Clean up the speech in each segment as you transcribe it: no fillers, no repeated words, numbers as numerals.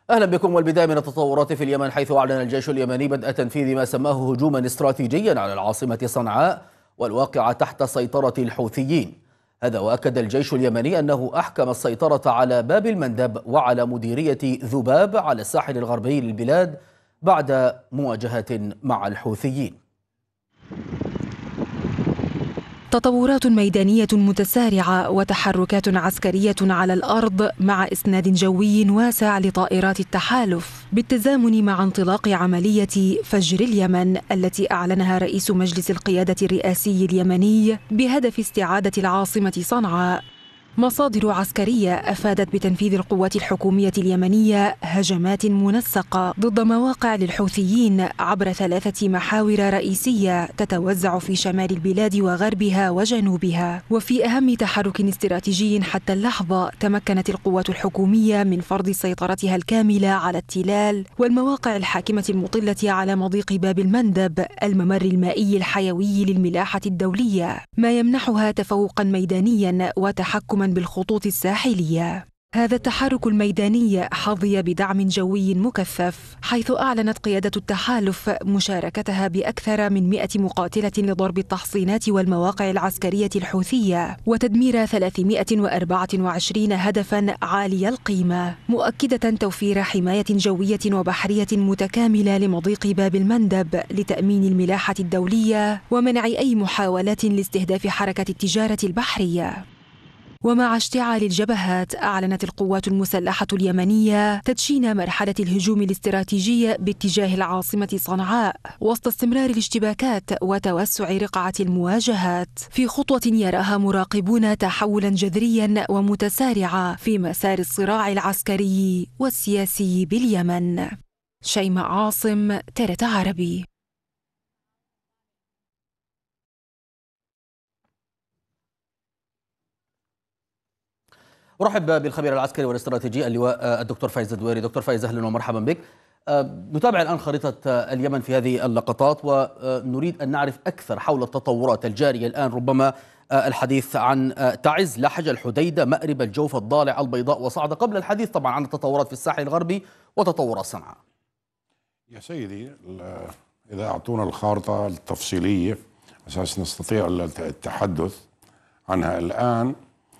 أهلا بكم. والبداية من التطورات في اليمن، حيث أعلن الجيش اليمني بدء تنفيذ ما سماه هجوما استراتيجيا على العاصمة صنعاء والواقعة تحت سيطرة الحوثيين. هذا وأكد الجيش اليمني أنه أحكم السيطرة على باب المندب وعلى مديرية ذباب على الساحل الغربي للبلاد بعد مواجهة مع الحوثيين. تطورات ميدانية متسارعة وتحركات عسكرية على الأرض مع إسناد جوي واسع لطائرات التحالف، بالتزامن مع انطلاق عملية فجر اليمن التي أعلنها رئيس مجلس القيادة الرئاسي اليمني بهدف استعادة العاصمة صنعاء. مصادر عسكرية أفادت بتنفيذ القوات الحكومية اليمنية هجمات منسقة ضد مواقع للحوثيين عبر 3 محاور رئيسية تتوزع في شمال البلاد وغربها وجنوبها. وفي أهم تحرك استراتيجي حتى اللحظة، تمكنت القوات الحكومية من فرض سيطرتها الكاملة على التلال والمواقع الحاكمة المطلة على مضيق باب المندب، الممر المائي الحيوي للملاحة الدولية، ما يمنحها تفوقا ميدانيا وتحكما بالخطوط الساحلية. هذا التحرك الميداني حظي بدعم جوي مكثف، حيث أعلنت قيادة التحالف مشاركتها بأكثر من 100 مقاتلة لضرب التحصينات والمواقع العسكرية الحوثية وتدمير 324 هدفاً عالي القيمة، مؤكدة توفير حماية جوية وبحرية متكاملة لمضيق باب المندب لتأمين الملاحة الدولية ومنع أي محاولات لاستهداف حركة التجارة البحرية. ومع اشتعال الجبهات، أعلنت القوات المسلحة اليمنية تدشين مرحلة الهجوم الاستراتيجي باتجاه العاصمة صنعاء وسط استمرار الاشتباكات وتوسع رقعة المواجهات، في خطوة يراها مراقبون تحولا جذريا ومتسارعا في مسار الصراع العسكري والسياسي باليمن. شيماء عاصم، ترت عربي. أرحب بالخبير العسكري والاستراتيجي اللواء الدكتور فايز الدويري. دكتور فايز، أهلا ومرحبا بك. نتابع الآن خريطة اليمن في هذه اللقطات، ونريد أن نعرف أكثر حول التطورات الجارية الآن. ربما الحديث عن تعز، لحج، الحديدة، مأرب، الجوف، الضالع، البيضاء، وصعدة، قبل الحديث طبعا عن التطورات في الساحل الغربي وتطورات صنعاء. يا سيدي، إذا أعطونا الخارطة التفصيلية أساس نستطيع التحدث عنها الآن.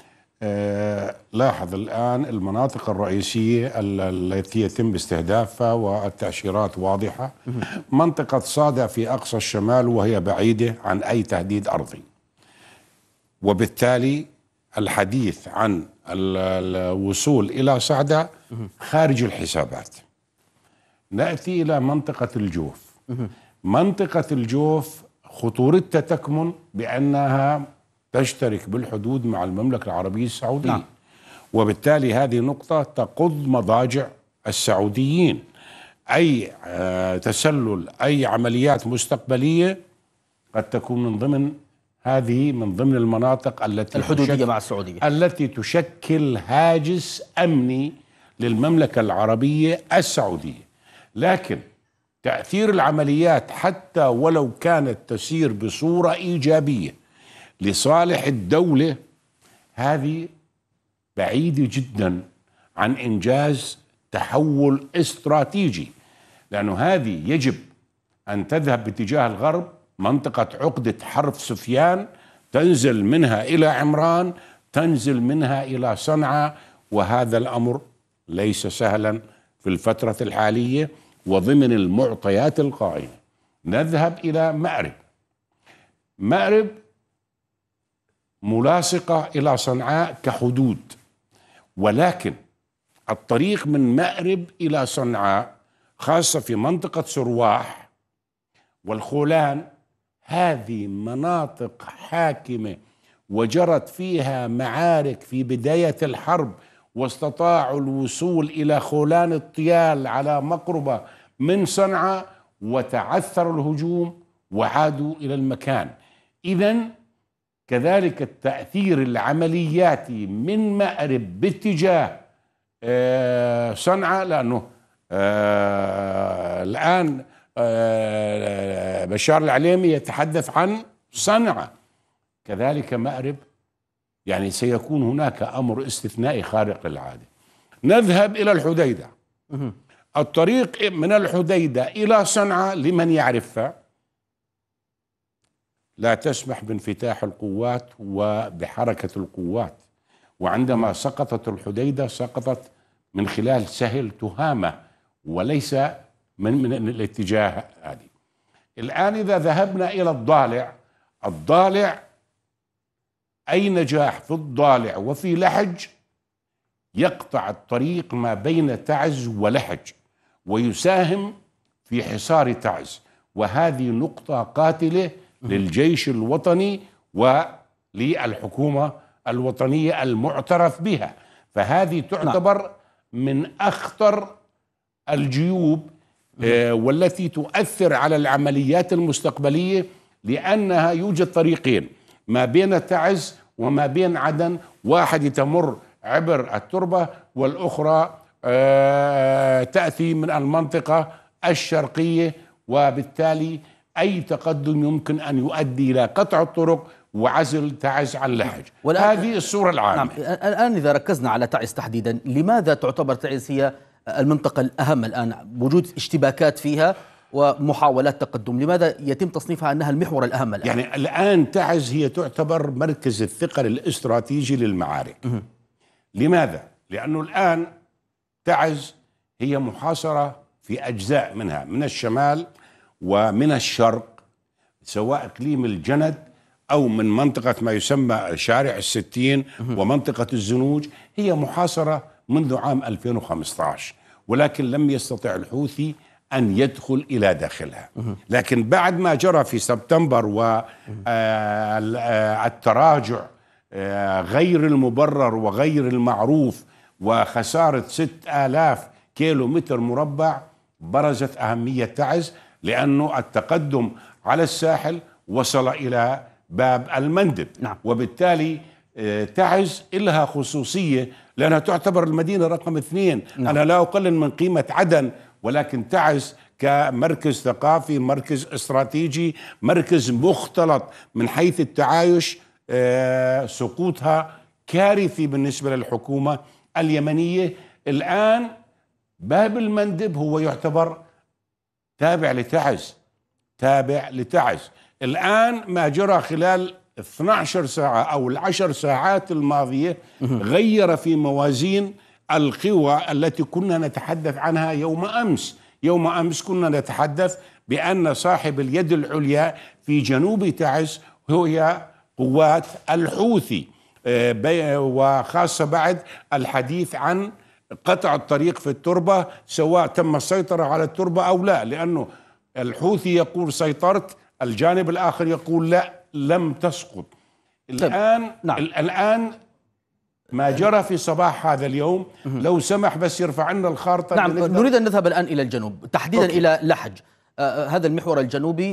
لاحظ الآن المناطق الرئيسية التي يتم استهدافها والتأشيرات واضحة. منطقة صادع في أقصى الشمال وهي بعيدة عن أي تهديد أرضي، وبالتالي الحديث عن الوصول إلى صعدة خارج الحسابات. نأتي إلى منطقة الجوف. منطقة الجوف خطورتها تكمن بأنها تشترك بالحدود مع المملكة العربية السعودية. نعم. وبالتالي هذه نقطة تقض مضاجع السعوديين. أي تسلل، أي عمليات مستقبلية قد تكون من ضمن المناطق التي الحدودية مع السعودية، التي تشكل هاجس أمني للمملكة العربية السعودية. لكن تأثير العمليات حتى ولو كانت تسير بصورة إيجابية لصالح الدولة، هذه بعيدة جدا عن إنجاز تحول استراتيجي، لأنه هذه يجب أن تذهب باتجاه الغرب، منطقة عقدة حرف سفيان، تنزل منها إلى عمران، تنزل منها إلى صنعاء، وهذا الأمر ليس سهلا في الفترة الحالية وضمن المعطيات القائمة. نذهب إلى مأرب. مأرب ملاصقة إلى صنعاء كحدود، ولكن الطريق من مأرب إلى صنعاء خاصة في منطقة سرواح والخولان، هذه مناطق حاكمة وجرت فيها معارك في بداية الحرب، واستطاعوا الوصول إلى خولان الطيال على مقربة من صنعاء، وتعثر الهجوم وعادوا إلى المكان. إذن كذلك التأثير العملياتي من مأرب باتجاه صنعاء، لأنه الآن بشار العليمي يتحدث عن صنعاء، كذلك مأرب، يعني سيكون هناك أمر استثنائي خارق للعادة. نذهب إلى الحديدة. الطريق من الحديدة إلى صنعاء لمن يعرفها لا تسمح بانفتاح القوات وبحركة القوات، وعندما سقطت الحديدة سقطت من خلال سهل تهامة وليس من الاتجاه هذه. الآن إذا ذهبنا إلى الضالع أي نجاح في الضالع وفي لحج يقطع الطريق ما بين تعز ولحج ويساهم في حصار تعز، وهذه نقطة قاتلة للجيش الوطني وللحكومة الوطنية المعترف بها. فهذه تعتبر من أخطر الجيوب والتي تؤثر على العمليات المستقبلية، لأنها يوجد طريقين ما بين تعز وما بين عدن، واحد تمر عبر التربة والأخرى تأتي من المنطقة الشرقية، وبالتالي أي تقدم يمكن أن يؤدي إلى قطع الطرق وعزل تعز عن لحج. هذه الصورة العامة. نعم. الآن إذا ركزنا على تعز تحديدا، لماذا تعتبر تعز هي المنطقة الأهم الآن؟ وجود اشتباكات فيها ومحاولات تقدم، لماذا يتم تصنيفها أنها المحور الأهم الآن؟ يعني الآن تعز هي تعتبر مركز الثقل الاستراتيجي للمعارك. لماذا؟ لأنه الآن تعز هي محاصرة في أجزاء منها، من الشمال ومن الشرق، سواء إقليم الجند أو من منطقة ما يسمى شارع الستين ومنطقة الزنوج. هي محاصرة منذ عام 2015، ولكن لم يستطع الحوثي أن يدخل إلى داخلها. لكن بعد ما جرى في سبتمبر والتراجع غير المبرر وغير المعروف وخسارة 6000 كيلو متر مربع، برزت أهمية تعز، لأنه التقدم على الساحل وصل إلى باب المندب. نعم. وبالتالي تعز لها خصوصية لأنها تعتبر المدينة رقم 2. نعم. أنا لا أقلل من قيمة عدن، ولكن تعز كمركز ثقافي، مركز استراتيجي، مركز مختلط من حيث التعايش، سقوطها كارثي بالنسبة للحكومة اليمنية. الآن باب المندب هو يعتبر تابع لتعز. الآن ما جرى خلال 12 ساعة أو 10 ساعات الماضية غير في موازين القوى التي كنا نتحدث عنها يوم أمس كنا نتحدث بأن صاحب اليد العليا في جنوب تعز هي قوات الحوثي، وخاصة بعد الحديث عن قطع الطريق في التربة، سواء تم السيطرة على التربة أو لا، لأنه الحوثي يقول سيطرت، الجانب الآخر يقول لا لم تسقط. الآن نعم. الآن ما جرى في صباح هذا اليوم، لو سمح بس يرفع لنا الخارطة. نعم، نريد أن نذهب الآن إلى الجنوب تحديدا. أوكي. إلى لحج، هذا المحور الجنوبي